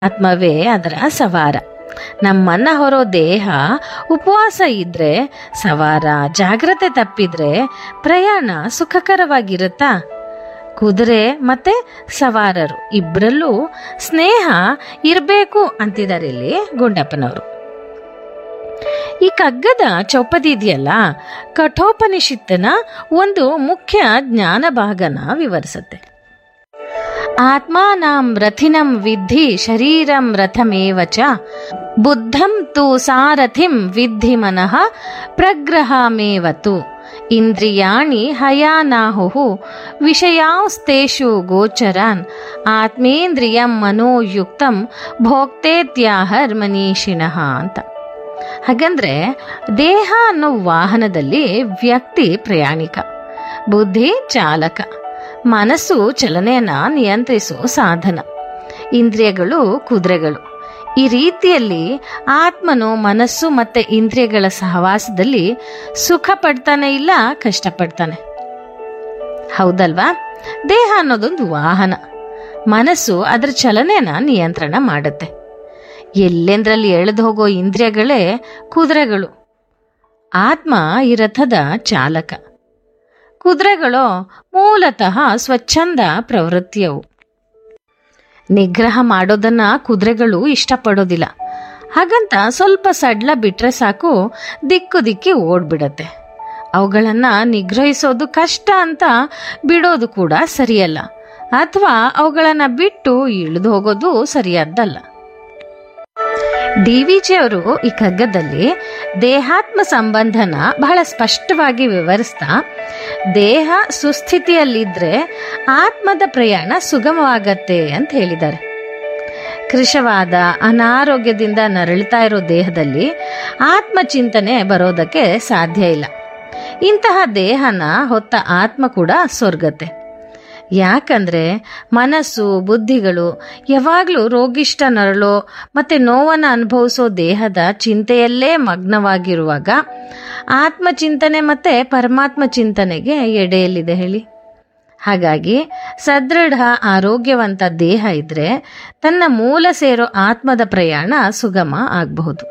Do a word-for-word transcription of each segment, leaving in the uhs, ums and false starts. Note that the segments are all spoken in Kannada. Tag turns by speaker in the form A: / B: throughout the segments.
A: ಆತ್ಮವೇ ಅದರ ಸವಾರ. ನಮ್ಮನ್ನ ಹೊರೋ ದೇಹ ಉಪವಾಸ ಇದ್ರೆ, ಸವಾರ ಜಾಗ್ರತೆ ತಪ್ಪಿದ್ರೆ ಪ್ರಯಾಣ ಸುಖಕರವಾಗಿರುತ್ತಾ? ಕುದುರೆ ಮತ್ತೆ ಸವಾರರು ಇಬ್ಬರಲ್ಲೂ ಸ್ನೇಹ ಇರಬೇಕು ಅಂತಿದ್ದಾರೆ ಇಲ್ಲಿ ಗುಂಡಪ್ಪನವರು. ಈ ಕಗ್ಗದ ಚೌಪದಿ ಇದೆಯಲ್ಲ, ಕಠೋಪನಿಷತ್ತಿನ ಒಂದು ಮುಖ್ಯ ಜ್ಞಾನ ಭಾಗನ ವಿವರಿಸುತ್ತೆ. ಆತ್ಮಾನಂ ರಥಿನಂ ವಿದ್ಧಿ ಶರೀರಂ ರಥಮೇವ ಚ, ಬುದ್ಧಂ ತು ಸಾರಥಿಂ ವಿದ್ಧಿ ಮನಃ ಪ್ರಗ್ರಹಮೇವ ತು, ಇಂದ್ರಿಯಾಣಿ ಹಯಾನಾಹುಃ ವಿಷಯಾಂಸ್ತೇಷು ಗೋಚರಾನ್, ಆತ್ಮೇಂದ್ರಿಯಂ ಮನೋಯುಕ್ತಂ ಭೋಕ್ತೇತ್ಯಾಹರ್ ಮನೀಷಿಣಃ ಅಂತ. ಹಾಗಂದ್ರೆ ದೇಹ ಅನ್ನೋ ವಾಹನದಲ್ಲಿ ವ್ಯಕ್ತಿ ಪ್ರಯಾಣಿಕ, ಬುದ್ಧಿ ಚಾಲಕ, ಮನಸ್ಸು ಚಲನೆಯನ್ನ ನಿಯಂತ್ರಿಸೋ ಸಾಧನ, ಇಂದ್ರಿಯಗಳು ಕುದುರೆಗಳು. ಈ ರೀತಿಯಲ್ಲಿ ಆತ್ಮನು ಮನಸ್ಸು ಮತ್ತೆ ಇಂದ್ರಿಯಗಳ ಸಹವಾಸದಲ್ಲಿ ಸುಖ ಪಡ್ತಾನೆ ಇಲ್ಲ ಕಷ್ಟಪಡ್ತಾನೆ. ಹೌದಲ್ವಾ? ದೇಹ ಅನ್ನೋದೊಂದು ವಾಹನ, ಮನಸ್ಸು ಅದರ ಚಲನೆಯನ್ನ ನಿಯಂತ್ರಣ ಮಾಡುತ್ತೆ. ಎಲ್ಲೆಂದ್ರಲ್ಲಿ ಎಳೆದು ಹೋಗೋ ಇಂದ್ರಿಯಗಳೇ ಕುದುರೆಗಳು. ಆತ್ಮ ಈ ರಥದ ಚಾಲಕ. ಕುದುರೆಗಳು ಮೂಲತಃ ಸ್ವಚ್ಛಂದ ಪ್ರವೃತ್ತಿಯವು. ನಿಗ್ರಹ ಮಾಡೋದನ್ನ ಕುದುರೆಗಳು ಇಷ್ಟಪಡೋದಿಲ್ಲ. ಹಾಗಂತ ಸ್ವಲ್ಪ ಸಡ್ಲ ಬಿಟ್ರೆ ಸಾಕು, ದಿಕ್ಕು ದಿಕ್ಕಿ ಓಡ್ಬಿಡತ್ತೆ. ಅವುಗಳನ್ನ ನಿಗ್ರಹಿಸೋದು ಕಷ್ಟ ಅಂತ ಬಿಡೋದು ಕೂಡ ಸರಿಯಲ್ಲ, ಅಥವಾ ಅವುಗಳನ್ನ ಬಿಟ್ಟು ಇಳಿದು ಹೋಗೋದು ಸರಿಯಾದ್ದಲ್ಲ. ಡಿ ವಿ ಜಿ ಅವರು ಈ ಕಗ್ಗದಲ್ಲಿ ದೇಹಾತ್ಮ ಸಂಬಂಧನ ಬಹಳ ಸ್ಪಷ್ಟವಾಗಿ ವಿವರಿಸ್ತಾ, ದೇಹ ಸುಸ್ಥಿತಿಯಲ್ಲಿದ್ರೆ ಆತ್ಮದ ಪ್ರಯಾಣ ಸುಗಮವಾಗತ್ತೆ ಅಂತ ಹೇಳಿದ್ದಾರೆ. ಕೃಶವಾದ ಅನಾರೋಗ್ಯದಿಂದ ನರಳುತ್ತಾ ಇರೋ ದೇಹದಲ್ಲಿ ಆತ್ಮಚಿಂತನೆ ಬರೋದಕ್ಕೆ ಸಾಧ್ಯ ಇಲ್ಲ. ಇಂತಹ ದೇಹನ ಹೊತ್ತ ಆತ್ಮ ಕೂಡ ಸ್ವರ್ಗತೆ. ಯಾಕಂದ್ರೆ ಮನಸ್ಸು ಬುದ್ಧಿಗಳು ಯಾವಾಗಲೂ ರೋಗಿಷ್ಠ ನರಳೋ ಮತ್ತೆ ನೋವನ್ನು ಅನುಭವಿಸೋ ದೇಹದ ಚಿಂತೆಯಲ್ಲೇ ಮಗ್ನವಾಗಿರುವಾಗ ಆತ್ಮಚಿಂತನೆ ಮತ್ತೆ ಪರಮಾತ್ಮ ಚಿಂತನೆಗೆ ಎಡೆಯಲ್ಲಿದೆ ಹೇಳಿ. ಹಾಗಾಗಿ ಸದೃಢ ಆರೋಗ್ಯವಂತ ದೇಹ ಇದ್ರೆ ತನ್ನ ಮೂಲ ಸೇರೋ ಆತ್ಮದ ಪ್ರಯಾಣ ಸುಗಮ ಆಗಬಹುದು.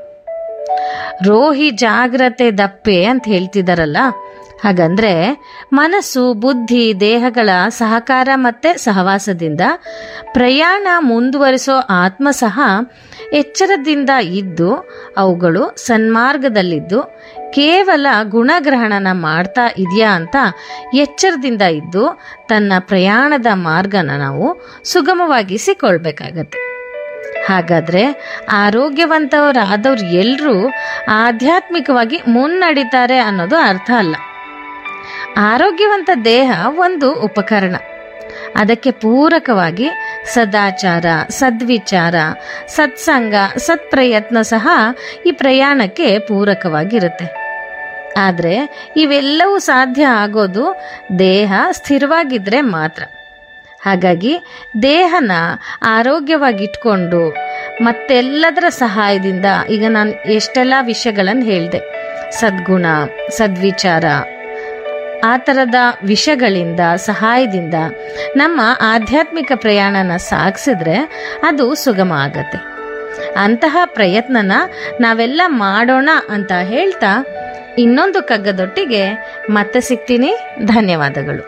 A: ರೋಹಿ ಜಾಗ್ರತೆ ದಪ್ಪೆ ಅಂತ ಹೇಳ್ತಿದಾರಲ್ಲ, ಹಾಗಂದ್ರೆ ಮನಸ್ಸು ಬುದ್ಧಿ ದೇಹಗಳ ಸಹಕಾರ ಮತ್ತೆ ಸಹವಾಸದಿಂದ ಪ್ರಯಾಣ ಮುಂದುವರಿಸೋ ಆತ್ಮ ಸಹ ಎಚ್ಚರದಿಂದ ಇದ್ದು, ಅವುಗಳು ಸನ್ಮಾರ್ಗದಲ್ಲಿದ್ದು ಕೇವಲ ಗುಣಗ್ರಹಣನ ಮಾಡ್ತಾ ಇದೆಯಾ ಅಂತ ಎಚ್ಚರದಿಂದ ಇದ್ದು ತನ್ನ ಪ್ರಯಾಣದ ಮಾರ್ಗನ ನಾವು ಸುಗಮವಾಗಿಸಿಕೊಳ್ಬೇಕಾಗತ್ತೆ. ಹಾಗಾದ್ರೆ ಆರೋಗ್ಯವಂತವರಾದವ್ರು ಎಲ್ಲರೂ ಆಧ್ಯಾತ್ಮಿಕವಾಗಿ ಮುನ್ನಡಿತಾರೆ ಅನ್ನೋದು ಅರ್ಥ ಅಲ್ಲ. ಆರೋಗ್ಯವಂತ ದೇಹ ಒಂದು ಉಪಕರಣ. ಅದಕ್ಕೆ ಪೂರಕವಾಗಿ ಸದಾಚಾರ, ಸದ್ವಿಚಾರ, ಸತ್ಸಂಗ, ಸತ್ಪ್ರಯತ್ನ ಸಹ ಈ ಪ್ರಯಾಣಕ್ಕೆ ಪೂರಕವಾಗಿರುತ್ತೆ. ಆದರೆ ಇವೆಲ್ಲವೂ ಸಾಧ್ಯ ಆಗೋದು ದೇಹ ಸ್ಥಿರವಾಗಿದ್ರೆ ಮಾತ್ರ. ಹಾಗಾಗಿ ದೇಹನ ಆರೋಗ್ಯವಾಗಿಟ್ಕೊಂಡು ಮತ್ತೆಲ್ಲದರ ಸಹಾಯದಿಂದ, ಈಗ ನಾನು ಎಷ್ಟೆಲ್ಲ ವಿಷಯಗಳನ್ನು ಹೇಳಿದೆ, ಸದ್ಗುಣ, ಸದ್ವಿಚಾರ, ಆ ಥರದ ವಿಷಯಗಳಿಂದ ಸಹಾಯದಿಂದ ನಮ್ಮ ಆಧ್ಯಾತ್ಮಿಕ ಪ್ರಯಾಣನ ಸಾಗಿಸಿದ್ರೆ ಅದು ಸುಗಮ ಆಗತ್ತೆ. ಅಂತಹ ಪ್ರಯತ್ನನ ನಾವೆಲ್ಲ ಮಾಡೋಣ ಅಂತ ಹೇಳ್ತಾ ಇನ್ನೊಂದು ಕಗ್ಗದೊಟ್ಟಿಗೆ ಮತ್ತೆ ಸಿಗ್ತೀನಿ. ಧನ್ಯವಾದಗಳು.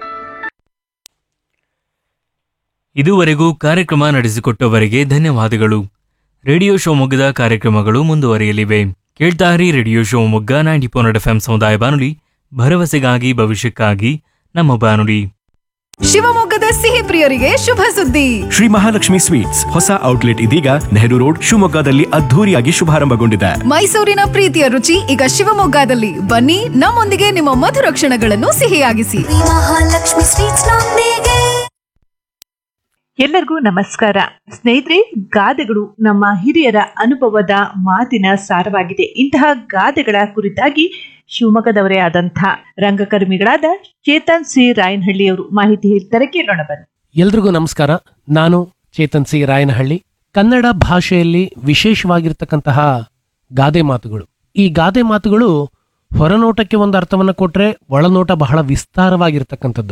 B: ಇದುವರೆಗೂ ಕಾರ್ಯಕ್ರಮ ನಡೆಸಿಕೊಟ್ಟವರಿಗೆ ಧನ್ಯವಾದಗಳು. ರೇಡಿಯೋ ಶಿವಮೊಗ್ಗದ ಕಾರ್ಯಕ್ರಮಗಳು ಮುಂದುವರಿಯಲಿವೆ. ಕೇಳ್ತಾರಿ radio Shivamogga ninety point F M ಸಮುದಾಯ ಬಾನುಲಿ, ಭರವಸೆಗಾಗಿ ಭವಿಷ್ಯಕ್ಕಾಗಿ ನಮ್ಮ ಬಾನುಲಿ.
C: ಶಿವಮೊಗ್ಗದ ಸಿಹಿ ಪ್ರಿಯರಿಗೆ ಶುಭ ಸುದ್ದಿ.
D: ಶ್ರೀ ಮಹಾಲಕ್ಷ್ಮಿ ಸ್ವೀಟ್ಸ್ ಹೊಸ ಔಟ್ಲೆಟ್ ಇದೀಗ ನೆಹರು ರೋಡ್ ಶಿವಮೊಗ್ಗದಲ್ಲಿ ಅದ್ಧೂರಿಯಾಗಿ ಶುಭಾರಂಭಗೊಂಡಿದೆ.
C: ಮೈಸೂರಿನ ಪ್ರೀತಿಯ ರುಚಿ ಈಗ ಶಿವಮೊಗ್ಗದಲ್ಲಿ. ಬನ್ನಿ, ನಮ್ಮೊಂದಿಗೆ ನಿಮ್ಮ ಮಧುರ ಕ್ಷಣಗಳನ್ನು ಸಿಹಿಯಾಗಿಸಿ.
E: ಮಹಾಲಕ್ಷ್ಮಿ ಸ್ವೀಟ್ಸ್ ನೊಂದಿಗೆ.
F: ಎಲ್ಲರಿಗೂ ನಮಸ್ಕಾರ ಸ್ನೇಹಿತರೆ. ಗಾದೆಗಳು ನಮ್ಮ ಹಿರಿಯರ ಅನುಭವದ ಮಾತಿನ ಸಾರವಾಗಿದೆ. ಇಂತಹ ಗಾದೆಗಳ ಕುರಿತಾಗಿ ಶಿವಮೊಗ್ಗದವರೇ ಆದಂಥ ರಂಗಕರ್ಮಿಗಳಾದ ಚೇತನ್ ಸಿ ರಾಯನಹಳ್ಳಿಯವರು ಮಾಹಿತಿ ಹೇಳ್ತಾರೆ, ಕೇಳೋಣ ಬನ್ನಿ.
G: ಎಲ್ರಿಗೂ ನಮಸ್ಕಾರ. ನಾನು ಚೇತನ್ ಸಿ ರಾಯನಹಳ್ಳಿ. ಕನ್ನಡ ಭಾಷೆಯಲ್ಲಿ ವಿಶೇಷವಾಗಿರ್ತಕ್ಕಂತಹ ಗಾದೆ ಮಾತುಗಳು. ಈ ಗಾದೆ ಮಾತುಗಳು ಹೊರನೋಟಕ್ಕೆ ಒಂದು ಅರ್ಥವನ್ನು ಕೊಟ್ರೆ ಒಳನೋಟ ಬಹಳ ವಿಸ್ತಾರವಾಗಿರ್ತಕ್ಕಂಥದ್ದು.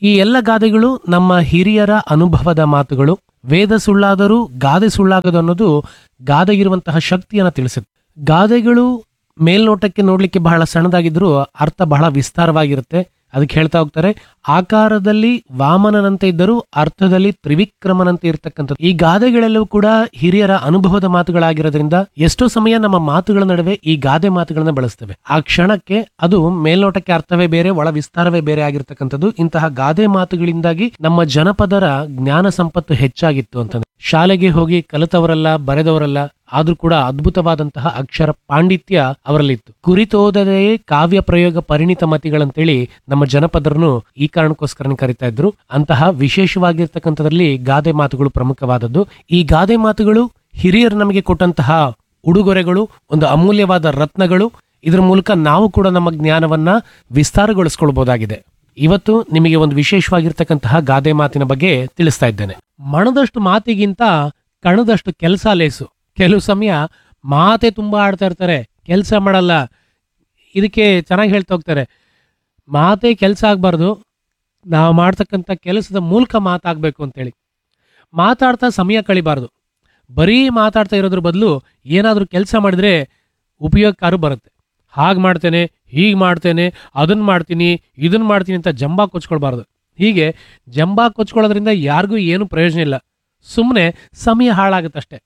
G: ಈ ಎಲ್ಲ ಗಾದೆಗಳು ನಮ್ಮ ಹಿರಿಯರ ಅನುಭವದ ಮಾತುಗಳು. ವೇದ ಸುಳ್ಳಾದರೂ ಗಾದೆ ಸುಳ್ಳಾಗದು ಅನ್ನೋದು ಗಾದೆಗಿರುವಂತಹ ಶಕ್ತಿಯನ್ನ ತಿಳಿಸುತ್ತೆ. ಗಾದೆಗಳು ಮೇಲ್ನೋಟಕ್ಕೆ ನೋಡ್ಲಿಕ್ಕೆ ಬಹಳ ಸಣ್ಣದಾಗಿದ್ರೂ ಅರ್ಥ ಬಹಳ ವಿಸ್ತಾರವಾಗಿರುತ್ತೆ. ಅದಕ್ಕೆ ಹೇಳ್ತಾ ಹೋಗ್ತಾರೆ, ಆಕಾರದಲ್ಲಿ ವಾಮನನಂತೆ ಇದ್ದರೂ ಅರ್ಥದಲ್ಲಿ ತ್ರಿವಿಕ್ರಮನಂತೆ ಇರ್ತಕ್ಕಂಥದ್ದು. ಈ ಗಾದೆಗಳೆಲ್ಲವೂ ಕೂಡ ಹಿರಿಯರ ಅನುಭವದ ಮಾತುಗಳಾಗಿರೋದ್ರಿಂದ ಎಷ್ಟೋ ಸಮಯ ನಮ್ಮ ಮಾತುಗಳ ನಡುವೆ ಈ ಗಾದೆ ಮಾತುಗಳನ್ನ ಬಳಸ್ತೇವೆ. ಆ ಕ್ಷಣಕ್ಕೆ ಅದು ಮೇಲ್ನೋಟಕ್ಕೆ ಅರ್ಥವೇ ಬೇರೆ, ಒಳ ವಿಸ್ತಾರವೇ ಬೇರೆ ಆಗಿರ್ತಕ್ಕಂಥದ್ದು. ಇಂತಹ ಗಾದೆ ಮಾತುಗಳಿಂದಾಗಿ ನಮ್ಮ ಜನಪದರ ಜ್ಞಾನ ಸಂಪತ್ತು ಹೆಚ್ಚಾಗಿತ್ತು ಅಂತಂದ್ರೆ. ಶಾಲೆಗೆ ಹೋಗಿ ಕಲಿತವರಲ್ಲ, ಬರೆದವರಲ್ಲ, ಆದ್ರೂ ಕೂಡ ಅದ್ಭುತವಾದಂತಹ ಅಕ್ಷರ ಪಾಂಡಿತ್ಯ ಅವರಲ್ಲಿತ್ತು. ಕುರಿತೋದದೇ ಕಾವ್ಯ ಪ್ರಯೋಗ ಪರಿಣಿತ ಮತಿಗಳಂತೇಳಿ ನಮ್ಮ ಜನಪದರನ್ನು ಈ ಕಾರಣಕ್ಕೋಸ್ಕರ ಕರಿತಾ ಇದ್ರು. ಅಂತಹ ವಿಶೇಷವಾಗಿರ್ತಕ್ಕಂಥದ್ರಲ್ಲಿ ಗಾದೆ ಮಾತುಗಳು ಪ್ರಮುಖವಾದದ್ದು. ಈ ಗಾದೆ ಮಾತುಗಳು ಹಿರಿಯರು ನಮಗೆ ಕೊಟ್ಟಂತಹ ಉಡುಗೊರೆಗಳು, ಒಂದು ಅಮೂಲ್ಯವಾದ ರತ್ನಗಳು. ಇದರ ಮೂಲಕ ನಾವು ಕೂಡ ನಮ್ಮ ಜ್ಞಾನವನ್ನ ವಿಸ್ತಾರಗೊಳಿಸ್ಕೊಳ್ಬಹುದಾಗಿದೆ. ಇವತ್ತು ನಿಮಗೆ ಒಂದು ವಿಶೇಷವಾಗಿರ್ತಕ್ಕಂತಹ ಗಾದೆ ಮಾತಿನ ಬಗ್ಗೆ ತಿಳಿಸ್ತಾ ಇದ್ದೇನೆ. ಮಣದಷ್ಟು ಮಾತಿಗಿಂತ ಕಣದಷ್ಟು ಕೆಲಸ ಲೇಸು. ಕೆಲವು ಸಮಯ ಮಾತೆ ತುಂಬಾ ಆಡ್ತಾ ಇರ್ತಾರೆ, ಕೆಲಸ ಮಾಡಲ್ಲ. ಇದಕ್ಕೆ ಚೆನ್ನಾಗಿ ಹೇಳ್ತಾ ಹೋಗ್ತಾರೆ, ಮಾತೆ ಕೆಲಸ ಆಗ್ಬಾರ್ದು, ನಾವು ಮಾಡ್ತಕ್ಕಂಥ ಕೆಲಸದ ಮೂಲಕ ಮಾತಾಗಬೇಕು ಅಂತೇಳಿ. ಮಾತಾಡ್ತಾ ಸಮಯ ಕಳಿಬಾರ್ದು. ಬರೀ ಮಾತಾಡ್ತಾ ಇರೋದ್ರ ಬದಲು ಏನಾದರೂ ಕೆಲಸ ಮಾಡಿದ್ರೆ ಉಪಯೋಗಕಾರು ಬರುತ್ತೆ. ಹಾಗೆ ಮಾಡ್ತೇನೆ, ಹೀಗೆ ಮಾಡ್ತೇನೆ, ಅದನ್ನ ಮಾಡ್ತೀನಿ, ಇದನ್ನ ಮಾಡ್ತೀನಿ ಅಂತ ಜಂಬಾ ಕೊಚ್ಕೊಳ್ಬಾರ್ದು. ಹೀಗೆ ಜಂಬಾ ಕೊಚ್ಕೊಳ್ಳೋದ್ರಿಂದ ಯಾರಿಗೂ ಏನು ಪ್ರಯೋಜನ ಇಲ್ಲ, ಸುಮ್ಮನೆ ಸಮಯ ಹಾಳಾಗುತ್ತಷ್ಟೆ.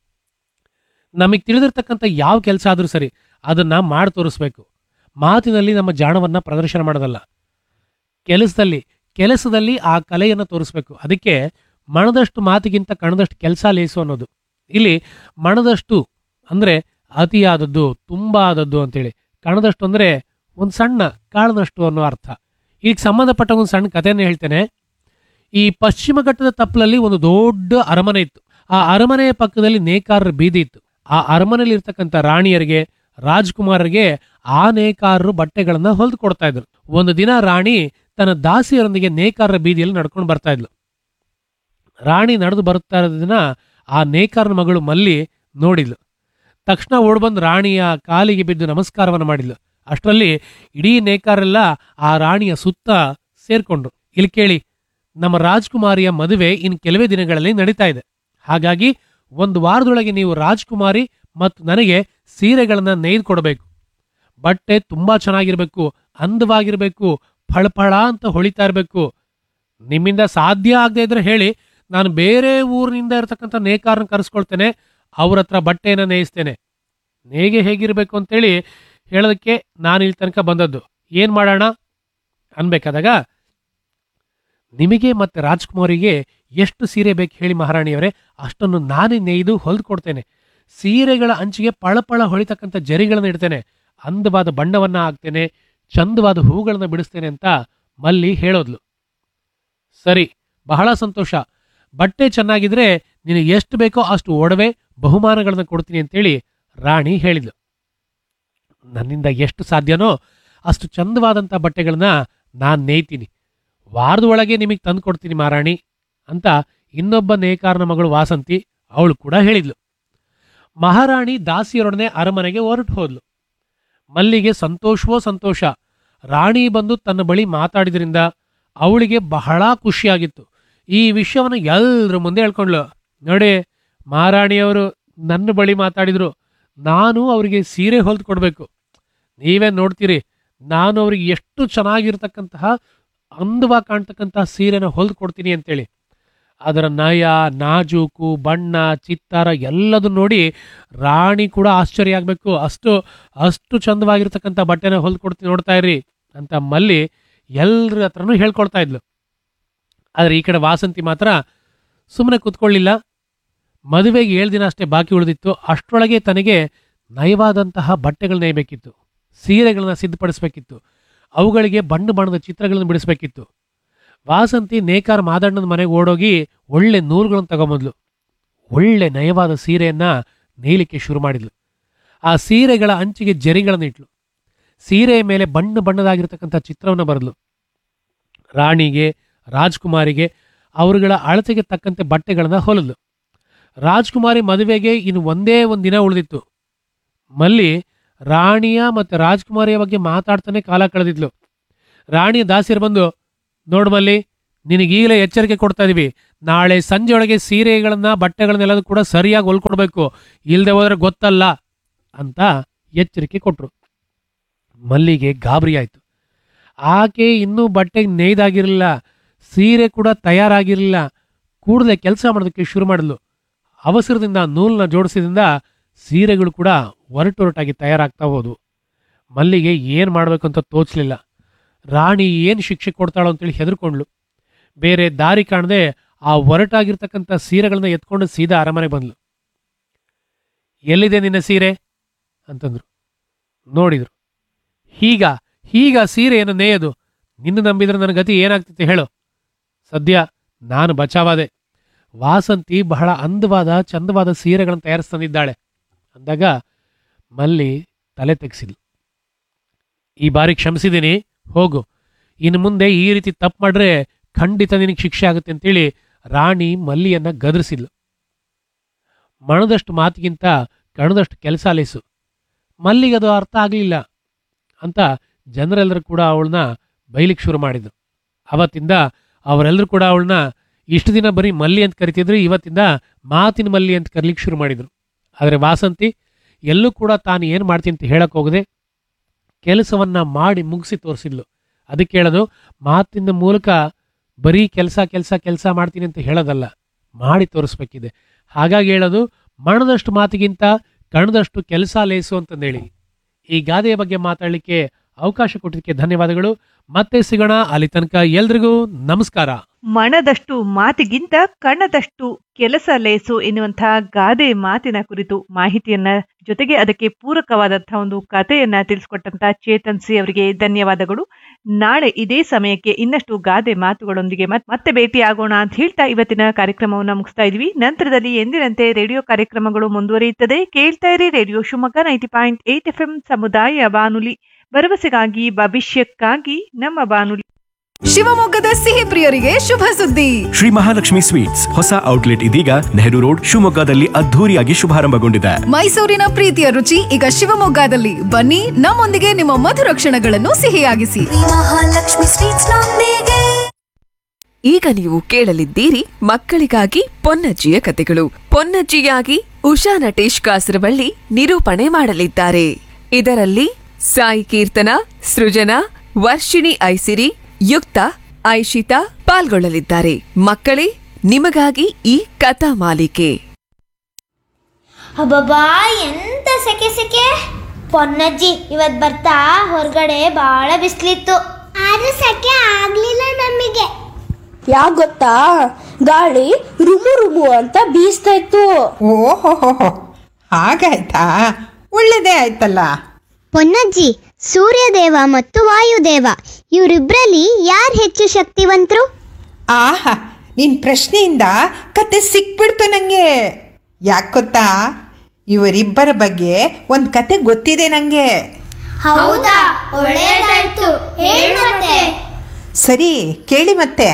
G: ನಮಗೆ ತಿಳಿದಿರ್ತಕ್ಕಂಥ ಯಾವ ಕೆಲಸ ಆದರೂ ಸರಿ ಅದನ್ನ ಮಾಡಿ ತೋರಿಸ್ಬೇಕು. ಮಾತಿನಲ್ಲಿ ನಮ್ಮ ಜಾಣವನ್ನ ಪ್ರದರ್ಶನ ಮಾಡೋದಲ್ಲ, ಕೆಲಸದಲ್ಲಿ ಕೆಲಸದಲ್ಲಿ ಆ ಕಲೆಯನ್ನು ತೋರಿಸ್ಬೇಕು. ಅದಕ್ಕೆ ಮಣದಷ್ಟು ಮಾತಿಗಿಂತ ಕಣದಷ್ಟು ಕೆಲಸ ಲೇಸು ಅನ್ನೋದು. ಇಲ್ಲಿ ಮಣದಷ್ಟು ಅಂದ್ರೆ ಅತಿಯಾದದ್ದು, ತುಂಬಾ ಆದದ್ದು ಅಂತೇಳಿ. ಕಣದಷ್ಟು ಅಂದ್ರೆ ಒಂದು ಸಣ್ಣ ಕಾಳದಷ್ಟು ಅನ್ನೋ ಅರ್ಥ. ಈಗ ಸಂಬಂಧಪಟ್ಟ ಒಂದು ಸಣ್ಣ ಕಥೆಯನ್ನು ಹೇಳ್ತೇನೆ. ಈ ಪಶ್ಚಿಮ ಘಟ್ಟದ ತಪ್ಪಲಲ್ಲಿ ಒಂದು ದೊಡ್ಡ ಅರಮನೆ ಇತ್ತು. ಆ ಅರಮನೆಯ ಪಕ್ಕದಲ್ಲಿ ನೇಕಾರರ ಬೀದಿ ಇತ್ತು. ಆ ಅರಮನೆಯಲ್ಲಿ ಇರ್ತಕ್ಕಂಥ ರಾಣಿಯರಿಗೆ, ರಾಜ್ಕುಮಾರರಿಗೆ ಆ ನೇಕಾರರು ಬಟ್ಟೆಗಳನ್ನ ಹೊಲ್ದು ಕೊಡ್ತಾ ಇದ್ರು. ಒಂದು ದಿನ ರಾಣಿ ತನ್ನ ದಾಸಿಯರೊಂದಿಗೆ ನೇಕಾರರ ಬೀದಿಯಲ್ಲಿ ನಡ್ಕೊಂಡು ಬರ್ತಾ ಇದ್ಲು. ರಾಣಿ ನಡೆದು ಬರುತ್ತಾ ಇರೋದನ್ನ ಆ ನೇಕಾರನ ಮಗಳು ಮಲ್ಲಿ ನೋಡಿದ್ಲು. ತಕ್ಷಣ ಓಡ್ಬಂದು ರಾಣಿಯ ಕಾಲಿಗೆ ಬಿದ್ದು ನಮಸ್ಕಾರವನ್ನು ಮಾಡಿದ್ಲು. ಅಷ್ಟರಲ್ಲಿ ಇಡೀ ನೇಕಾರೆಲ್ಲ ಆ ರಾಣಿಯ ಸುತ್ತ ಸೇರ್ಕೊಂಡ್ರು. ಇಲ್ಲಿ ಕೇಳಿ, ನಮ್ಮ ರಾಜ್ಕುಮಾರಿಯ ಮದುವೆ ಇನ್ನು ಕೆಲವೇ ದಿನಗಳಲ್ಲಿ ನಡೀತಾ ಇದೆ. ಹಾಗಾಗಿ ಒಂದು ವಾರದೊಳಗೆ ನೀವು ರಾಜ್ಕುಮಾರಿ ಮತ್ತು ನನಗೆ ಸೀರೆಗಳನ್ನ ನೇಯ್ದು ಕೊಡಬೇಕು. ಬಟ್ಟೆ ತುಂಬಾ ಚೆನ್ನಾಗಿರ್ಬೇಕು, ಅಂದವಾಗಿರ್ಬೇಕು, ಫಳಫಳ ಅಂತ ಹೊಳಿತಾ ಇರಬೇಕು. ನಿಮ್ಮಿಂದ ಸಾಧ್ಯ ಆಗದೆ ಇದ್ರೆ ಹೇಳಿ, ನಾನು ಬೇರೆ ಊರಿನಿಂದ ಇರತಕ್ಕಂಥ ನೇಕಾರನ ಕರೆಸ್ಕೊಳ್ತೇನೆ, ಅವ್ರ ಹತ್ರ ಬಟ್ಟೆಯನ್ನ ನೇಯಿಸ್ತೇನೆ. ನೇಗೆ ಹೇಗಿರ್ಬೇಕು ಅಂತೇಳಿ ಹೇಳೋದಕ್ಕೆ ನಾನು ಇಲ್ಲಿ ತನಕ ಬಂದದ್ದು. ಏನ್ ಮಾಡೋಣ ಅನ್ಬೇಕಾದಾಗ, ನಿಮಗೆ ಮತ್ತೆ ರಾಜ್ಕುಮಾರಿಗೆ ಎಷ್ಟು ಸೀರೆ ಬೇಕು ಹೇಳಿ ಮಹಾರಾಣಿಯವರೇ, ಅಷ್ಟನ್ನು ನಾನೇ ನೇಯ್ದು ಹೊಲ್ದು ಕೊಡ್ತೇನೆ. ಸೀರೆಗಳ ಅಂಚಿಗೆ ಪಳಪಳ ಹೊಳಿತಕ್ಕಂಥ ಜರಿಗಳನ್ನ ಇಡ್ತೇನೆ, ಅಂದವಾದ ಬಣ್ಣವನ್ನ ಹಾಕ್ತೇನೆ, ಚಂದವಾದ ಹೂಗಳನ್ನ ಬಿಡಿಸ್ತೇನೆ ಅಂತ ಮಲ್ಲಿ ಹೇಳೋದ್ಲು. ಸರಿ, ಬಹಳ ಸಂತೋಷ. ಬಟ್ಟೆ ಚೆನ್ನಾಗಿದ್ರೆ ನಿನಗೆ ಎಷ್ಟು ಬೇಕೋ ಅಷ್ಟು ಒಡವೆ ಬಹುಮಾನಗಳನ್ನ ಕೊಡ್ತೀನಿ ಅಂತೇಳಿ ರಾಣಿ ಹೇಳಿದ್ಲು. ನನ್ನಿಂದ ಎಷ್ಟು ಸಾಧ್ಯನೋ ಅಷ್ಟು ಚಂದವಾದಂಥ ಬಟ್ಟೆಗಳನ್ನ ನಾನು ನೇಯ್ತೀನಿ, ವಾರದ ಒಳಗೆ ನಿಮಗೆ ತಂದು ಕೊಡ್ತೀನಿ ಮಹಾರಾಣಿ ಅಂತ ಇನ್ನೊಬ್ಬ ನೇಕಾರನ ಮಗಳು ವಾಸಂತಿ ಅವಳು ಕೂಡ ಹೇಳಿದ್ಲು. ಮಹಾರಾಣಿ ದಾಸಿಯರೊಡನೆ ಅರಮನೆಗೆ ಹೊರಟು ಹೋದ್ಲು. ಮಲ್ಲಿಗೆ ಸಂತೋಷವೋ ಸಂತೋಷ. ರಾಣಿ ಬಂದು ತನ್ನ ಬಳಿ ಮಾತಾಡಿದ್ರಿಂದ ಅವಳಿಗೆ ಬಹಳ ಖುಷಿಯಾಗಿತ್ತು. ಈ ವಿಷಯವನ್ನು ಎಲ್ಲರ ಮುಂದೆ ಹೇಳ್ಕೊಂಡ್ಲು. ನೋಡಿ, ಮಹಾರಾಣಿಯವರು ನನ್ನ ಬಳಿ ಮಾತಾಡಿದ್ರು, ನಾನು ಅವರಿಗೆ ಸೀರೆ ಹೊಲ್ದು ಕೊಡಬೇಕು. ನೀವೇ ನೋಡ್ತೀರಿ, ನಾನು ಅವ್ರಿಗೆ ಎಷ್ಟು ಚೆನ್ನಾಗಿರ್ತಕ್ಕಂತಹ ಅಂದವಾಗಿ ಕಾಣ್ತಕ್ಕಂತಹ ಸೀರೆನ ಹೊಲ್ದು ಕೊಡ್ತೀನಿ ಅಂತೇಳಿ. ಅದರ ನಯ, ನಾಜೂಕು, ಬಣ್ಣ, ಚಿತ್ತಾರ ಎಲ್ಲದೂ ನೋಡಿ ರಾಣಿ ಕೂಡ ಆಶ್ಚರ್ಯ ಆಗ್ಬೇಕು. ಅಷ್ಟು ಅಷ್ಟು ಚಂದವಾಗಿರ್ತಕ್ಕಂಥ ಬಟ್ಟೆನ ಹೊಲ್ದು ಕೊಡ್ತೀನಿ, ನೋಡ್ತಾ ಇರ್ರಿ ಅಂತ ಮಲ್ಲಿ ಎಲ್ಲರ ಹತ್ರನೂ ಹೇಳ್ಕೊಳ್ತಾ ಇದ್ಲು. ಆದ್ರೆ ಈ ಕಡೆ ವಾಸಂತಿ ಮಾತ್ರ ಸುಮ್ಮನೆ ಕೂತ್ಕೊಳ್ಳಿಲ್ಲ. ಮದುವೆಗೆ ಏಳು ದಿನ ಅಷ್ಟೇ ಬಾಕಿ ಉಳಿದಿತ್ತು. ಅಷ್ಟರೊಳಗೆ ತನಗೆ ನಯವಾದಂತಹ ಬಟ್ಟೆಗಳನ್ನ ನೇಯಬೇಕಿತ್ತು, ಸೀರೆಗಳನ್ನ ಸಿದ್ಧಪಡಿಸ್ಬೇಕಿತ್ತು, ಅವುಗಳಿಗೆ ಬಣ್ಣ ಬಣ್ಣದ ಚಿತ್ರಗಳನ್ನು ಬಿಡಿಸ್ಬೇಕಿತ್ತು. ವಾಸಂತಿ ನೇಕಾರ ಮಾದಣ್ಣನ ಮನೆಗೆ ಓಡೋಗಿ ಒಳ್ಳೆ ನೂಲುಗಳನ್ನು ತಗೊಂಬಂದ್ಲು. ಒಳ್ಳೆ ನಯವಾದ ಸೀರೆಯನ್ನ ನೇಯಲಿಕ್ಕೆ ಶುರು ಮಾಡಿದ್ಲು. ಆ ಸೀರೆಗಳ ಅಂಚಿಗೆ ಜರಿಗಳನ್ನು ಇಟ್ಲು. ಸೀರೆಯ ಮೇಲೆ ಬಣ್ಣ ಬಣ್ಣದಾಗಿರ್ತಕ್ಕಂಥ ಚಿತ್ರವನ್ನು ಬರೆದ್ಲು. ರಾಣಿಗೆ, ರಾಜ್ಕುಮಾರಿಗೆ ಅವರುಗಳ ಅಳತೆಗೆ ತಕ್ಕಂತೆ ಬಟ್ಟೆಗಳನ್ನ ಹೊಲಿದ್ಲು. ರಾಜ್ಕುಮಾರಿ ಮದುವೆಗೆ ಇನ್ನು ಒಂದೇ ಒಂದು ದಿನ ಉಳಿದಿತ್ತು. ಮಲ್ಲಿ ರಾಣಿಯ ಮತ್ತೆ ರಾಜ್ಕುಮಾರಿಯ ಬಗ್ಗೆ ಮಾತಾಡ್ತಾನೆ ಕಾಲ ಕಳೆದಿದ್ಲು. ರಾಣಿಯ ದಾಸಿಯರು ಬಂದು, ನೋಡು ಮಲ್ಲಿ, ನಿನಗೀಗಲೇ ಎಚ್ಚರಿಕೆ ಕೊಡ್ತಾ ಇದೀವಿ, ನಾಳೆ ಸಂಜೆಯೊಳಗೆ ಸೀರೆಗಳನ್ನ ಬಟ್ಟೆಗಳನ್ನೆಲ್ಲದೂ ಕೂಡ ಸರಿಯಾಗಿ ಹೊಲ್ಕೊಡ್ಬೇಕು, ಇಲ್ಲದೆ ಹೋದ್ರೆ ಗೊತ್ತಲ್ಲ ಅಂತ ಎಚ್ಚರಿಕೆ ಕೊಟ್ರು. ಮಲ್ಲಿಗೆ ಗಾಬರಿ ಆಯ್ತು. ಆಕೆ ಇನ್ನೂ ಬಟ್ಟೆಗೆ ನೇಯ್ದಾಗಿರಲಿಲ್ಲ, ಸೀರೆ ಕೂಡ ತಯಾರಾಗಿರಲಿಲ್ಲ. ಕೂಡಲೇ ಕೆಲಸ ಮಾಡೋದಕ್ಕೆ ಶುರು ಮಾಡಿದ್ಲು. ಅವಸರದಿಂದ ನೂಲನ್ನ ಜೋಡಿಸಿದಿಂದ ಸೀರೆಗಳು ಕೂಡ ಒರಟೊರಟಾಗಿ ತಯಾರಾಗ್ತಾ ಹೋದ್ವು. ಮಲ್ಲಿಗೆ ಏನು ಮಾಡಬೇಕು ಅಂತ ತೋಚಲಿಲ್ಲ. ರಾಣಿ ಏನು ಶಿಕ್ಷೆ ಕೊಡ್ತಾಳೋ ಅಂತೇಳಿ ಹೆದರ್ಕೊಂಡ್ಲು. ಬೇರೆ ದಾರಿ ಕಾಣದೆ ಆ ಒರಟಾಗಿರ್ತಕ್ಕಂಥ ಸೀರೆಗಳನ್ನ ಎತ್ಕೊಂಡು ಸೀದಾ ಅರಮನೆ ಬಂದ್ಲು. ಎಲ್ಲಿದೆ ನಿನ್ನ ಸೀರೆ ಅಂತಂದ್ರು. ನೋಡಿದ್ರು. ಹೀಗ ಹೀಗ ಸೀರೆಯನ್ನು ನೇಯೋದು? ನಿನ್ನ ನಂಬಿದ್ರೆ ನನ್ನ ಗತಿ ಏನಾಗ್ತಿತ್ತು ಹೇಳು. ಸದ್ಯ ನಾನು ಬಚಾವಾದೆ. ವಾಸಂತಿ ಬಹಳ ಅಂದವಾದ ಚಂದವಾದ ಸೀರೆಗಳನ್ನು ತಯಾರಿಸ್ತಂದಿದ್ದಾಳೆ ಅಂದಾಗ ಮಲ್ಲಿ ತಲೆ ತೆಗೆಸಿದ್ಲು. ಈ ಬಾರಿ ಕ್ಷಮಿಸಿದ್ದೀನಿ, ಹೋಗು. ಇನ್ನು ಮುಂದೆ ಈ ರೀತಿ ತಪ್ಪು ಮಾಡ್ರೆ ಖಂಡಿತ ನಿನಗೆ ಶಿಕ್ಷೆ ಆಗುತ್ತೆ ಅಂತೇಳಿ ರಾಣಿ ಮಲ್ಲಿಯನ್ನ ಗದರಿಸಿದ್ಲು. ಮಣದಷ್ಟು ಮಾತಿಗಿಂತ ಕಣದಷ್ಟು ಕೆಲಸ ಲೇಸು. ಮಲ್ಲಿಗದು ಅರ್ಥ ಆಗಲಿಲ್ಲ ಅಂತ ಜನರೆಲ್ಲರೂ ಕೂಡ ಅವಳನ್ನ ಬೈಲಿಕ್ಕೆ ಶುರು ಮಾಡಿದ್ರು. ಅವತ್ತಿಂದ ಅವರೆಲ್ಲರೂ ಕೂಡ ಅವಳನ್ನ ಇಷ್ಟು ದಿನ ಬರೀ ಮಲ್ಲಿ ಅಂತ ಕರಿತಿದ್ರು, ಇವತ್ತಿಂದ ಮಾತಿನ ಮಲ್ಲಿ ಅಂತ ಕರೀಲಿಕ್ಕೆ ಶುರು ಮಾಡಿದ್ರು. ಆದರೆ ವಾಸಂತಿ ಎಲ್ಲೂ ಕೂಡ ತಾನು ಏನು ಮಾಡ್ತೀನಿ ಅಂತ ಹೇಳಕ್ ಹೋಗದೆ ಕೆಲಸವನ್ನ ಮಾಡಿ ಮುಗಿಸಿ ತೋರಿಸಿದ್ಲು. ಅದಕ್ಕೆ ಹೇಳೋದು, ಮಾತಿನ ಮೂಲಕ ಬರೀ ಕೆಲಸ ಕೆಲಸ ಕೆಲಸ ಮಾಡ್ತೀನಿ ಅಂತ ಹೇಳೋದಲ್ಲ, ಮಾಡಿ ತೋರಿಸ್ಬೇಕಿದೆ. ಹಾಗಾಗಿ ಹೇಳೋದು, ಮಣದಷ್ಟು ಮಾತಿಗಿಂತ ಕಣದಷ್ಟು ಕೆಲಸ ಲೇಸು ಅಂತಂದೇಳಿ. ಈ ಗಾದೆಯ ಬಗ್ಗೆ ಮಾತಾಡಲಿಕ್ಕೆ ಅವಕಾಶ ಕೊಟ್ಟಿದ್ದಕ್ಕೆ ಧನ್ಯವಾದಗಳು. ಮತ್ತೆ ಸಿಗೋಣ. ಅಲ್ಲಿ ತನಕ ಎಲ್ರಿಗೂ ನಮಸ್ಕಾರ.
F: ಮಣದಷ್ಟು ಮಾತಿಗಿಂತ ಕಣ್ಣದಷ್ಟು ಕೆಲಸ ಲೇಸು ಎನ್ನುವಂತಹ ಗಾದೆ ಮಾತಿನ ಕುರಿತು ಮಾಹಿತಿಯನ್ನ ಜೊತೆಗೆ ಅದಕ್ಕೆ ಪೂರಕವಾದಂತಹ ಒಂದು ಕಥೆಯನ್ನ ತಿಳಿಸ್ಕೊಟ್ಟಂತಹ ಚೇತನ್ ಸಿ ಅವರಿಗೆ ಧನ್ಯವಾದಗಳು. ನಾಳೆ ಇದೇ ಸಮಯಕ್ಕೆ ಇನ್ನಷ್ಟು ಗಾದೆ ಮಾತುಗಳೊಂದಿಗೆ ಮತ್ತೆ ಭೇಟಿ ಆಗೋಣ ಅಂತ ಹೇಳ್ತಾ ಇವತ್ತಿನ ಕಾರ್ಯಕ್ರಮವನ್ನು ಮುಗಿಸ್ತಾ ಇದೀವಿ. ನಂತರದಲ್ಲಿ ಎಂದಿನಂತೆ ರೇಡಿಯೋ ಕಾರ್ಯಕ್ರಮಗಳು ಮುಂದುವರಿಯುತ್ತದೆ. ಕೇಳ್ತಾ ಇರಿ radio Shivamogga ninety point eight F M ಸಮುದಾಯ ಬಾನುಲಿ, ಭರವಸೆಗಾಗಿ ಭವಿಷ್ಯಕ್ಕಾಗಿ ನಮ್ಮ ಬಾನುಲಿ.
C: ಶಿವಮೊಗ್ಗದ ಸಿಹಿ ಪ್ರಿಯರಿಗೆ ಶುಭ ಸುದ್ದಿ.
D: ಶ್ರೀ ಮಹಾಲಕ್ಷ್ಮಿ ಸ್ವೀಟ್ಸ್ ಹೊಸ ಔಟ್ಲೆಟ್ ಇದೀಗ ನೆಹರು ರೋಡ್ ಶಿವಮೊಗ್ಗದಲ್ಲಿ ಅದ್ಧೂರಿಯಾಗಿ ಶುಭಾರಂಭಗೊಂಡಿದೆ.
C: ಮೈಸೂರಿನ ಪ್ರೀತಿಯ ರುಚಿ ಈಗ ಶಿವಮೊಗ್ಗದಲ್ಲಿ. ಬನ್ನಿ, ನಮ್ಮೊಂದಿಗೆ ನಿಮ್ಮ ಮಧುರ ಕ್ಷಣಗಳನ್ನು ಸಿಹಿಯಾಗಿಸಿ.
E: ಮಹಾಲಕ್ಷ್ಮಿ ಸ್ವೀಟ್ಸ್ ನೊಂದಿಗೆ.
H: ಈಗ ನೀವು ಕೇಳಲಿದ್ದೀರಿ ಮಕ್ಕಳಿಗಾಗಿ ಪೊನ್ನಜ್ಜಿಯ ಕತೆಗಳು. ಪೊನ್ನಜ್ಜಿಯಾಗಿ ಉಷಾ ನಟೇಶ್ ಕಾಸರವಳ್ಳಿ ನಿರೂಪಣೆ ಮಾಡಲಿದ್ದಾರೆ. ಇದರಲ್ಲಿ ಸಾಯಿ ಕೀರ್ತನ, ಸೃಜನಾ, ವರ್ಷಿಣಿ ಐಸಿರಿ, ಯುಕ್ತ, ಐಶಿತಾ ಪಾಲ್ಗೊಳ್ಳಲಿದ್ದಾರೆ. ಮಕ್ಕಳೇ, ನಿಮಗಾಗಿ ಈ ಕಥಾ ಮಾಲಿಕೆ.
I: ಅಬ್ಬಬ್ಬಾ, ಎಂತ ಸೆಕೆ ಸೆಕೆ. ಪೊನ್ನಜ್ಜಿ ಇವತ್ ಬರ್ತಾ ಹೊರಗಡೆ ಬಹಳ ಬಿಸಿಲಿತ್ತು. ಆದ್ರೆ ಸೆಕೆ ಆಗ್ಲಿಲ್ಲ ನಮಗೆ.
J: ಯಾಕೆ ಗೊತ್ತಾ? ಗಾಳಿ ರುಮು ರುಮು ಅಂತ ಬೀಸ್ತಾ ಇತ್ತು.
K: ಓಹೋ, ಹಾಗಾಯ್ತಾ? ಒಳ್ಳೇದೇ ಆಯ್ತಲ್ಲ.
I: ಪೊನ್ನಜ್ಜಿ, ಸೂರ್ಯದೇವ ಮತ್ತು ವಾಯುದೇವ ಇವರಿಬ್ಬರಲ್ಲಿ ಯಾರು ಹೆಚ್ಚು ಶಕ್ತಿವಂತರು?
K: ಆಹಾ, ನಿನ್ ಪ್ರಶ್ನೆಯಿಂದ ಕತೆ ಸಿಕ್ಬಿಡ್ತು ನಂಗೆ. ಯಾಕೆ ಗೊತ್ತಾ? ಇವರಿಬ್ಬರ ಬಗ್ಗೆ ಒಂದು ಕತೆ ಗೊತ್ತಿದೆ ನಂಗೆ.
I: ಹೌದಾ? ಒಳ್ಳೆಯದಾಯ್ತು, ಹೇಳು ಮತ್ತೆ.
K: ಸರಿ, ಕೇಳಿ ಮತ್ತೆ.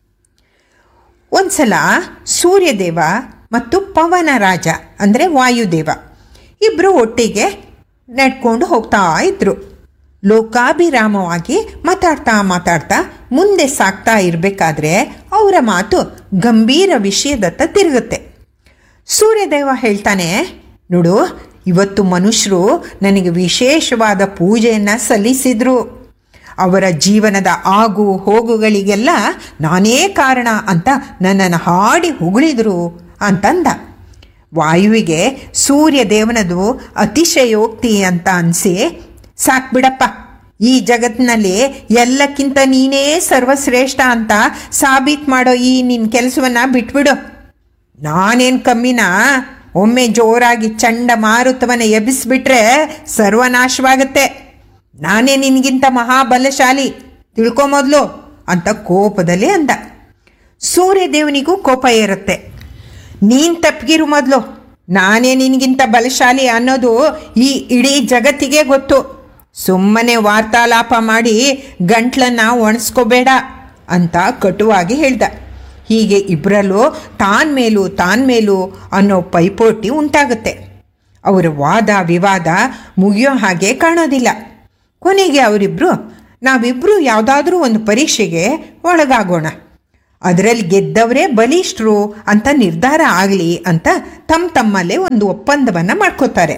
K: ಒಂದ್ಸಲ ಸೂರ್ಯದೇವ ಮತ್ತು ಪವನ ರಾಜ ಅಂದರೆ ವಾಯುದೇವ ಇಬ್ಬರು ಒಟ್ಟಿಗೆ ನಡ್ಕೊಂಡು ಹೋಗ್ತಾ ಇದ್ರು. ಲೋಕಾಭಿರಾಮವಾಗಿ ಮಾತಾಡ್ತಾ ಮಾತಾಡ್ತಾ ಮುಂದೆ ಸಾಗ್ತಾ ಇರಬೇಕಾದ್ರೆ ಅವರ ಮಾತು ಗಂಭೀರ ವಿಷಯದತ್ತ ತಿರುಗುತ್ತೆ. ಸೂರ್ಯದೇವ ಹೇಳ್ತಾನೆ, ನೋಡು, ಇವತ್ತು ಮನುಷ್ಯರು ನನಗೆ ವಿಶೇಷವಾದ ಪೂಜೆಯನ್ನು ಸಲ್ಲಿಸಿದ್ರು. ಅವರ ಜೀವನದ ಆಗು ಹೋಗುಗಳಿಗೆಲ್ಲ ನಾನೇ ಕಾರಣ ಅಂತ ನನ್ನನ್ನು ಹಾಡಿ ಹೊಗಳಿದ್ರು ಅಂತಂದ. ವಾಯುವಿಗೆ ಸೂರ್ಯದೇವನದು ಅತಿಶಯೋಕ್ತಿ ಅಂತ ಅನಿಸಿ, ಸಾಕ್ಬಿಡಪ್ಪ, ಈ ಜಗತ್ತಿನಲ್ಲಿ ಎಲ್ಲಕ್ಕಿಂತ ನೀನೇ ಸರ್ವಶ್ರೇಷ್ಠ ಅಂತ ಸಾಬೀತು ಮಾಡೋ ಈ ನಿನ್ನ ಕೆಲಸವನ್ನು ಬಿಟ್ಬಿಡು. ನಾನೇನು ಕಮ್ಮಿನಾ? ಒಮ್ಮೆ ಜೋರಾಗಿ ಚಂಡಮಾರುತವನ್ನು ಎಬ್ಬಿಸ್ಬಿಟ್ರೆ ಸರ್ವನಾಶವಾಗತ್ತೆ. ನಾನೇ ನಿನಗಿಂತ ಮಹಾಬಲಶಾಲಿ, ತಿಳ್ಕೊ ಮೊದಲು ಅಂತ ಕೋಪದಲ್ಲಿ ಅಂದ. ಸೂರ್ಯದೇವನಿಗೂ ಕೋಪ ಇರುತ್ತೆ. ನೀನು ತಪ್ಪಿಗಿರು ಮೊದಲು, ನಾನೇ ನಿನಗಿಂತ ಬಲಶಾಲಿ ಅನ್ನೋದು ಈ ಇಡೀ ಜಗತ್ತಿಗೆ ಗೊತ್ತು. ಸುಮ್ಮನೆ ವಾರ್ತಾಲಾಪ ಮಾಡಿ ಗಂಟ್ಲನ್ನು ಒಣಸ್ಕೋಬೇಡ ಅಂತ ಕಟುವಾಗಿ ಹೇಳ್ದ. ಹೀಗೆ ಇಬ್ಬರಲ್ಲೂ ತಾನ್ ಮೇಲೂ ತಾನ್ ಮೇಲೂ ಅನ್ನೋ ಪೈಪೋಟಿ ಉಂಟಾಗುತ್ತೆ. ಅವರ ವಾದ ವಿವಾದ ಮುಗಿಯೋ ಹಾಗೆ ಕಾಣೋದಿಲ್ಲ. ಕೊನೆಗೆ ಅವರಿಬ್ಬರು, ನಾವಿಬ್ಬರು ಯಾವುದಾದ್ರೂ ಒಂದು ಪರೀಕ್ಷೆಗೆ ಒಳಗಾಗೋಣ, ಅದರಲ್ಲಿ ಗೆದ್ದವರೇ ಬಲಿಷ್ಠರು ಅಂತ ನಿರ್ಧಾರ ಆಗಲಿ ಅಂತ ತಮ್ಮ ತಮ್ಮಲ್ಲೇ ಒಂದು ಒಪ್ಪಂದವನ್ನು ಮಾಡ್ಕೋತಾರೆ.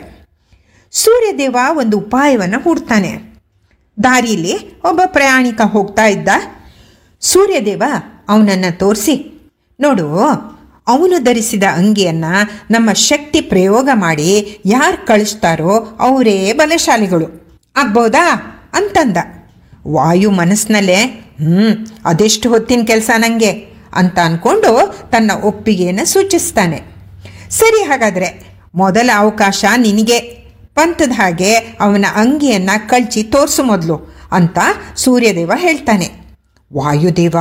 K: ಸೂರ್ಯದೇವ ಒಂದು ಉಪಾಯವನ್ನು ಹೂಡ್ತಾನೆ. ದಾರಿಯಲ್ಲಿ ಒಬ್ಬ ಪ್ರಯಾಣಿಕ ಹೋಗ್ತಾ ಇದ್ದ. ಸೂರ್ಯದೇವ ಅವನನ್ನು ತೋರಿಸಿ, ನೋಡು, ಅವನು ಧರಿಸಿದ ಅಂಗಿಯನ್ನು ನಮ್ಮ ಶಕ್ತಿ ಪ್ರಯೋಗ ಮಾಡಿ ಯಾರು ಕಳಿಸ್ತಾರೋ ಅವರೇ ಬಲಶಾಲಿಗಳು ಆಗ್ಬೋದಾ ಅಂತಂದ. ವಾಯು ಮನಸ್ಸಿನಲ್ಲೇ ಹ್ಞೂ ಅದೆಷ್ಟು ಹೊತ್ತಿನ ಕೆಲಸ ನನಗೆ ಅಂತ ಅಂದ್ಕೊಂಡು ತನ್ನ ಒಪ್ಪಿಗೆಯನ್ನು ಸೂಚಿಸ್ತಾನೆ. ಸರಿ, ಹಾಗಾದರೆ ಮೊದಲ ಅವಕಾಶ ನಿನಗೆ, ಪಂತದ ಹಾಗೆ ಅವನ ಅಂಗಿಯನ್ನು ಕಳ್ಚಿ ತೋರಿಸು ಮೊದಲು ಅಂತ ಸೂರ್ಯದೇವ ಹೇಳ್ತಾನೆ. ವಾಯುದೇವ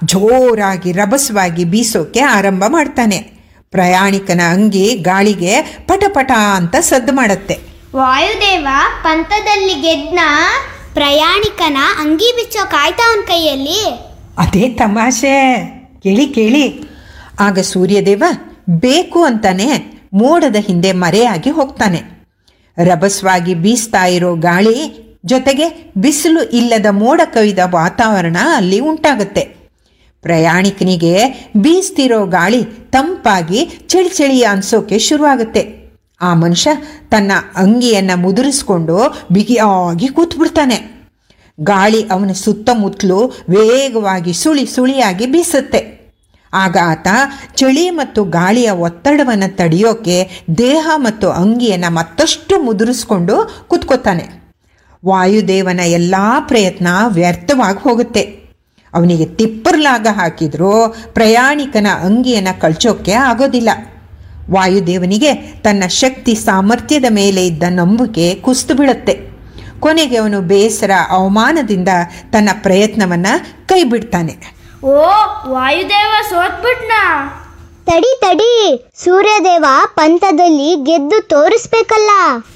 K: ಜೋರಾಗಿ ರಭಸವಾಗಿ ಬೀಸೋಕೆ ಆರಂಭ ಮಾಡ್ತಾನೆ. ಪ್ರಯಾಣಿಕನ ಅಂಗಿ ಗಾಳಿಗೆ ಪಟಪಟ ಅಂತ ಸದ್ದು ಮಾಡುತ್ತೆ.
I: ವಾಯುದೇವ ಪಂಥದಲ್ಲಿ ಗೆದ್ನ ಪ್ರಯಾಣಿಕನ ಅಂಗಿ ಬಿಚ್ಚೋ ಕಾಯ್ತಾ ಅವನ ಕೈಯಲ್ಲಿ.
K: ಅದೇ ತಮಾಷೆ, ಕೇಳಿ ಕೇಳಿ. ಆಗ ಸೂರ್ಯದೇವ ಬೇಕು ಅಂತಾನೆ ಮೋಡದ ಹಿಂದೆ ಮರೆಯಾಗಿ ಹೋಗ್ತಾನೆ. ರಭಸವಾಗಿ ಬೀಸ್ತಾ ಇರೋ ಗಾಳಿ ಜೊತೆಗೆ ಬಿಸಿಲು ಇಲ್ಲದ ಮೋಡ ಕವಿದ ವಾತಾವರಣ ಅಲ್ಲಿ ಉಂಟಾಗುತ್ತೆ. ಪ್ರಯಾಣಿಕನಿಗೆ ಬೀಸ್ತಿರೋ ಗಾಳಿ ತಂಪಾಗಿ ಚಳಿ ಚಳಿ ಅನ್ಸೋಕೆ ಶುರುವಾಗುತ್ತೆ. ಆ ಮನುಷ್ಯ ತನ್ನ ಅಂಗಿಯನ್ನು ಮುದುರಿಸ್ಕೊಂಡು ಬಿಗಿಯಾಗಿ ಕೂತ್ಬಿಡ್ತಾನೆ. ಗಾಳಿ ಅವನ ಸುತ್ತಮುತ್ತಲೂ ವೇಗವಾಗಿ ಸುಳಿ ಸುಳಿಯಾಗಿ ಬೀಸುತ್ತೆ. ಆಗ ಆತ ಚಳಿ ಮತ್ತು ಗಾಳಿಯ ಒತ್ತಡವನ್ನು ತಡೆಯೋಕೆ ದೇಹ ಮತ್ತು ಅಂಗಿಯನ್ನು ಮತ್ತಷ್ಟು ಮುದುರಿಸ್ಕೊಂಡು ಕೂತ್ಕೋತಾನೆ. ವಾಯುದೇವನ ಎಲ್ಲ ಪ್ರಯತ್ನ ವ್ಯರ್ಥವಾಗಿ ಹೋಗುತ್ತೆ. ಅವನಿಗೆ ತಿಪ್ಪರ್ಲಾಗ ಹಾಕಿದ್ರೂ ಪ್ರಯಾಣಿಕನ ಅಂಗಿಯನ್ನು ಕಳ್ಚೋಕ್ಕೆ ಆಗೋದಿಲ್ಲ. ವಾಯುದೇವನಿಗೆ ತನ್ನ ಶಕ್ತಿ ಸಾಮರ್ಥ್ಯದ ಮೇಲೆ ಇದ್ದ ನಂಬಿಕೆ ಕುಸಿದು ಬೀಳುತ್ತೆ. ಕೊನೆಗೆ ಅವನು ಬೇಸರ ಅವಮಾನದಿಂದ ತನ್ನ ಪ್ರಯತ್ನವನ್ನು ಕೈ ಬಿಡ್ತಾನೆ.
I: ಓ, ವಾಯುದೇವ ಸೋತ್ಬಿಟ್ನ. ತಡಿ ತಡಿ, ಸೂರ್ಯದೇವ ಪಂಥದಲ್ಲಿ ಗೆದ್ದು ತೋರಿಸ್ಬೇಕಲ್ಲ.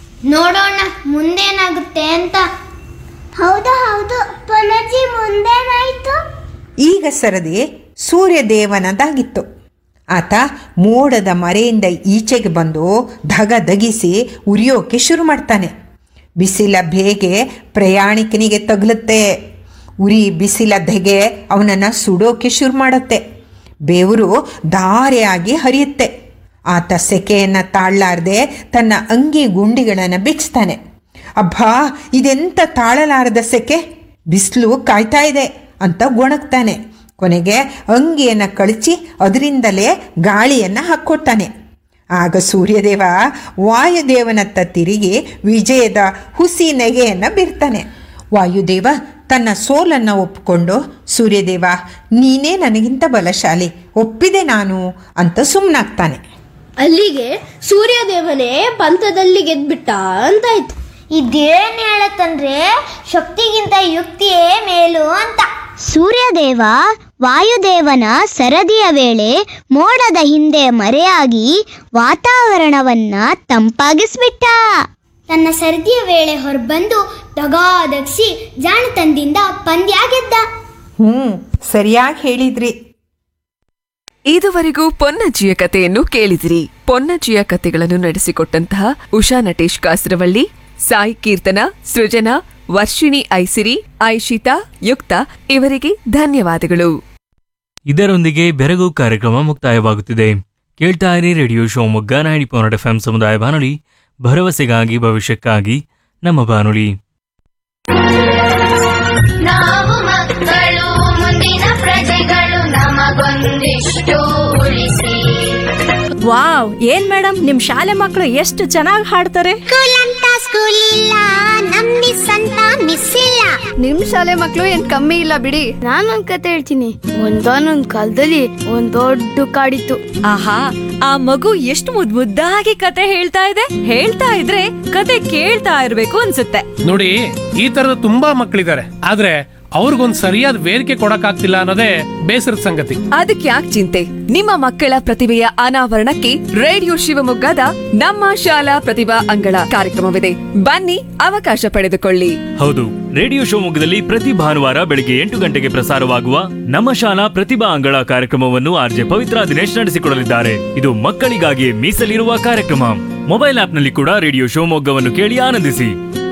I: ನೋಡೋಣ ಮುಂದೇನಾಗುತ್ತೆ ಅಂತ. ಹೌದು ಹೌದು, ಪುನರ್ಜಿ ಮುಂದೇನಾಯ್ತು?
K: ಈಗ ಸರದಿ ಸೂರ್ಯದೇವನದಾಗಿತ್ತು. ಆತ ಮೋಡದ ಮರೆಯಿಂದ ಈಚೆಗೆ ಬಂದು ಧಗ ಧಗಿಸಿ ಉರಿಯೋಕೆ ಶುರು ಮಾಡ್ತಾನೆ. ಬಿಸಿಲ ಬೇಗೆ ಪ್ರಯಾಣಿಕನಿಗೆ ತಗಲುತ್ತೆ. ಉರಿ ಬಿಸಿಲ ಧಗೆ ಅವನನ್ನು ಸುಡೋಕೆ ಶುರು ಮಾಡುತ್ತೆ. ಬೆವರು ಧಾರೆಯಾಗಿ ಹರಿಯುತ್ತೆ. ಆತ ಸೆಕೆಯನ್ನು ತಾಳಲಾರದೆ ತನ್ನ ಅಂಗಿ ಗುಂಡಿಗಳನ್ನು ಬಿಚ್ತಾನೆ. ಅಬ್ಬಾ, ಇದೆಂಥ ತಾಳಲಾರದ ಸೆಕೆ, ಬಿಸಿಲು ಕಾಯ್ತಾ ಇದೆ ಅಂತ ಗೊಣಗ್ತಾನೆ. ಕೊನೆಗೆ ಅಂಗಿಯನ್ನು ಕಳಚಿ ಅದರಿಂದಲೇ ಗಾಳಿಯನ್ನು ಹಾಕ್ಕೊಡ್ತಾನೆ. ಆಗ ಸೂರ್ಯದೇವ ವಾಯುದೇವನತ್ತ ತಿರುಗಿ ವಿಜಯದ ಹುಸಿ ನೆಗೆಯನ್ನು ಬೀರ್ತಾನೆ. ವಾಯುದೇವ ತನ್ನ ಸೋಲನ್ನು ಒಪ್ಪಿಕೊಂಡು, ಸೂರ್ಯದೇವ ನೀನೇ ನನಗಿಂತ ಬಲಶಾಲಿ, ಒಪ್ಪಿದೆ ನಾನು ಅಂತ ಸುಮ್ಮನಾಗ್ತಾನೆ.
J: ಅಲ್ಲಿಗೆ ಸೂರ್ಯದೇವನೇ ಪಂಥದಲ್ಲಿ ಗೆದ್ಬಿಟ್ಟ ಅಂತಾಯ್ತು.
I: ಇದೇನ್ ಹೇಳತ್ತಂದ್ರೆ ಶಕ್ತಿಗಿಂತ ಯುಕ್ತಿಯೇ ಮೇಲು ಅಂತ.
L: ಸೂರ್ಯದೇವ ವಾಯುದೇವನ ಸರದಿಯ ವೇಳೆ ಮೋಡದ ಹಿಂದೆ ಮರೆಯಾಗಿ ವಾತಾವರಣವನ್ನ ತಂಪಾಗಿಸ್ಬಿಟ್ಟ.
I: ತನ್ನ ಸರದಿಯ ವೇಳೆ ಹೊರಬಂದು ದಗಾದಗಿಸಿ ಜಾಣತನದಿಂದ ಪಂದ್ಯ ಗೆದ್ದ.
K: ಹ್ಞೂ, ಸರಿಯಾಗಿ ಹೇಳಿದ್ರಿ.
H: ಇದುವರೆಗೂ ಪೊನ್ನಜ್ಜಿಯ ಕಥೆಯನ್ನು ಕೇಳಿದಿರಿ. ಪೊನ್ನಜ್ಜಿಯ ಕಥೆಗಳನ್ನು ನಡೆಸಿಕೊಟ್ಟಂತಹ ಉಷಾ ನಟೇಶ್ ಕಾಸರವಳ್ಳಿ, ಸಾಯಿ ಕೀರ್ತನ, ಸೃಜನಾ, ವರ್ಷಿಣಿ ಐಸಿರಿ, ಐಶಿತಾ, ಯುಕ್ತ ಇವರಿಗೆ ಧನ್ಯವಾದಗಳು.
B: ಇದರೊಂದಿಗೆ ಬೆರಗು ಕಾರ್ಯಕ್ರಮ ಮುಕ್ತಾಯವಾಗುತ್ತಿದೆ. ಕೇಳ್ತಾ ಇರಿ radio Shivamogga ninety point F M ಸಮುದಾಯ ಬಾನುಲಿ, ಭರವಸೆಗಾಗಿ ಭವಿಷ್ಯಕ್ಕಾಗಿ ನಮ್ಮ ಬಾನುಲಿ.
E: ನಾವು ಮಕ್ಕಳು ಮುಂದಿನ ಪ್ರಜೆಗಳು, ನಮಗೊಂದಿಷ್ಟು ಉಳಿಸಿ.
M: ವಾವ್, ಏನ್ ಮೇಡಮ್ ನಿಮ್ ಶಾಲೆ ಮಕ್ಕಳು ಎಷ್ಟು ಚೆನ್ನಾಗಿ ಹಾಡ್ತಾರೆ.
I: ಸ್ಕೂಲ್ ಅಂತ ಸ್ಕೂಲ್ ಇಲ್ಲ, ನಮ್ ಮಿಸ್ ಅಂತ ಮಿಸ್ ಇಲ್ಲ.
J: ನಿಮ್ ಶಾಲೆ ಮಕ್ಳು ಏನ್ ಕಮ್ಮಿ ಇಲ್ಲ ಬಿಡಿ. ನಾನೊಂದ್ ಕತೆ ಹೇಳ್ತೀನಿ. ಒಂದಾನೊಂದ್ ಕಾಲದಲ್ಲಿ ಒಂದ್ ದೊಡ್ಡ ಕಾಡಿತ್ತು.
M: ಆಹಾ, ಆ ಮಗು ಎಷ್ಟು ಮುದ್ ಮುದ್ದಾಗಿ ಕತೆ ಹೇಳ್ತಾ ಇದೆ. ಹೇಳ್ತಾ ಇದ್ರೆ ಕತೆ ಕೇಳ್ತಾ ಇರ್ಬೇಕು ಅನ್ಸುತ್ತೆ.
G: ನೋಡಿ, ಈ ತರದ ತುಂಬಾ ಮಕ್ಕಳಿದ್ದಾರೆ, ಆದ್ರೆ ಅವ್ರಿಗೊಂದ್ ಸರಿಯಾದ ವೇದಿಕೆ ಕೊಡಕ್ಕಾಗ್ತಿಲ್ಲ ಅನ್ನೋದೇ ಬೇಸರದ ಸಂಗತಿ.
H: ಅದಕ್ಕೆ ಯಾಕೆ ಚಿಂತೆ, ನಿಮ್ಮ ಮಕ್ಕಳ ಪ್ರತಿಭೆಯ ಅನಾವರಣಕ್ಕೆ ರೇಡಿಯೋ ಶಿವಮೊಗ್ಗದ ನಮ್ಮ ಶಾಲಾ ಪ್ರತಿಭಾ ಅಂಗಳ ಕಾರ್ಯಕ್ರಮವಿದೆ. ಬನ್ನಿ, ಅವಕಾಶ ಪಡೆದುಕೊಳ್ಳಿ.
B: ಹೌದು, ರೇಡಿಯೋ ಶಿವಮೊಗ್ಗದಲ್ಲಿ ಪ್ರತಿ ಭಾನುವಾರ ಬೆಳಿಗ್ಗೆ ಎಂಟು ಗಂಟೆಗೆ ಪ್ರಸಾರವಾಗುವ ನಮ್ಮ ಶಾಲಾ ಪ್ರತಿಭಾ ಅಂಗಳ ಕಾರ್ಯಕ್ರಮವನ್ನು ಆರ್ಜೆ ಪವಿತ್ರ ದಿನೇಶ್ ನಡೆಸಿಕೊಡಲಿದ್ದಾರೆ. ಇದು ಮಕ್ಕಳಿಗಾಗಿ ಮೀಸಲಿರುವ ಕಾರ್ಯಕ್ರಮ. ಮೊಬೈಲ್ ಆಪ್ನಲ್ಲಿ ಕೂಡ ರೇಡಿಯೋ ಶಿವಮೊಗ್ಗವನ್ನು ಕೇಳಿ ಆನಂದಿಸಿ.